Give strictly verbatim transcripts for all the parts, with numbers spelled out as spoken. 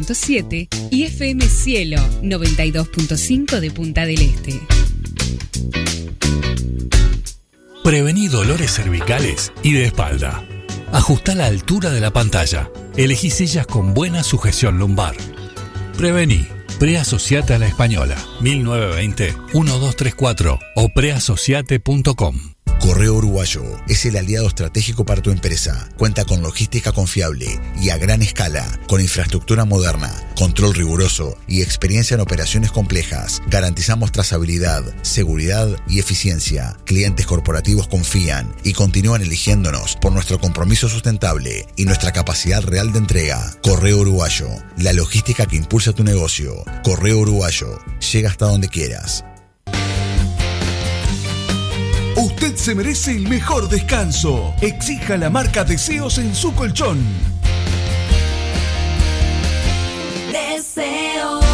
punto siete y F M Cielo noventa y dos punto cinco de Punta del Este. Prevení dolores cervicales y de espalda. Ajusta la altura de la pantalla. Elegí sillas con buena sujeción lumbar. Prevení. Preasociate a la Española. mil novecientos veinte, doce treinta y cuatro o preasociate punto com. Correo Uruguayo es el aliado estratégico para tu empresa. Cuenta con logística confiable y a gran escala, con infraestructura moderna, control riguroso y experiencia en operaciones complejas. Garantizamos trazabilidad, seguridad y eficiencia. Clientes corporativos confían y continúan eligiéndonos por nuestro compromiso sustentable y nuestra capacidad real de entrega. Correo Uruguayo, la logística que impulsa tu negocio. Correo Uruguayo, llega hasta donde quieras. Usted se merece el mejor descanso. Exija la marca Deseos en su colchón. Deseos.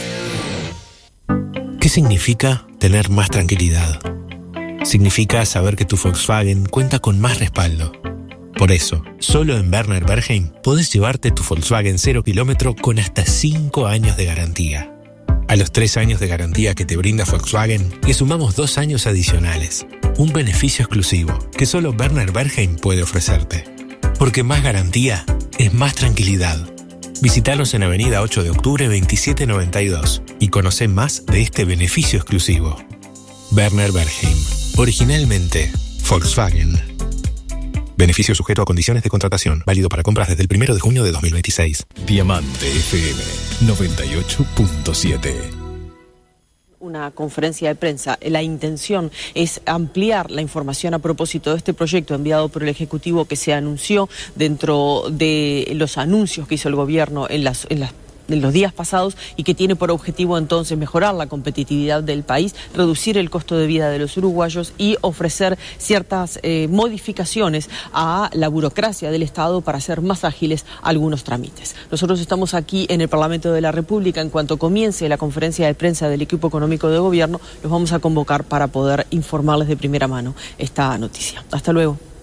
¿Qué significa tener más tranquilidad? Significa saber que tu Volkswagen cuenta con más respaldo. Por eso, solo en Werner Bergheim podés llevarte tu Volkswagen cero kilómetro con hasta cinco años de garantía. A los tres años de garantía que te brinda Volkswagen, le sumamos dos años adicionales. Un beneficio exclusivo que solo Werner Bergheim puede ofrecerte. Porque más garantía es más tranquilidad. Visítanos en Avenida ocho de octubre veintisiete noventa y dos y conocé más de este beneficio exclusivo. Werner Bergheim. Originalmente Volkswagen. Beneficio sujeto a condiciones de contratación. Válido para compras desde el primero de junio de dos mil veintiséis. Diamante F M noventa y ocho punto siete. Una conferencia de prensa. La intención es ampliar la información a propósito de este proyecto enviado por el Ejecutivo que se anunció dentro de los anuncios que hizo el gobierno en las, en las en los días pasados y que tiene por objetivo entonces mejorar la competitividad del país, reducir el costo de vida de los uruguayos y ofrecer ciertas eh, modificaciones a la burocracia del Estado para hacer más ágiles algunos trámites. Nosotros estamos aquí en el Parlamento de la República. En cuanto comience la conferencia de prensa del equipo económico de gobierno, los vamos a convocar para poder informarles de primera mano esta noticia. Hasta luego.